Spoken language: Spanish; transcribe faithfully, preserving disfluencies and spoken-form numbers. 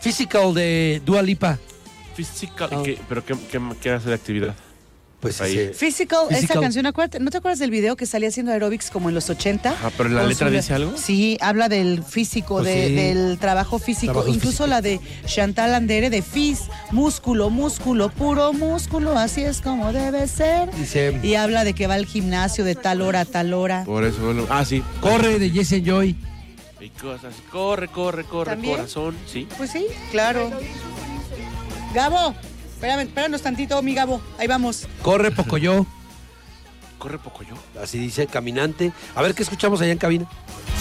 Physical de Dua Lipa. Physical. Oh. ¿Qué, ¿Pero qué, qué, qué hace de actividad? Pues Ahí. ese- Physical, esa Physical. canción, acuérdate, ¿no te acuerdas del video que salía haciendo aeróbics como en los ochenta? Ajá, pero la Con letra su- dice algo. Sí, habla del físico, Pues de- sí. del trabajo físico. Trabajo Incluso físico. la de Chantal Andere de Fizz, músculo, músculo, puro músculo, así es como debe ser. Dice, Y habla de que va al gimnasio de tal hora a tal hora. Por eso, bueno. Ah, sí. corre de Jesse and Joy. Y cosas. Corre, corre, corre, ¿También? corazón. Sí. Pues sí, claro. Gabo, espérame, espéranos tantito, mi Gabo. Ahí vamos. Corre Pocoyo. Corre poco yo. Así dice, caminante. A ver qué escuchamos allá en cabina.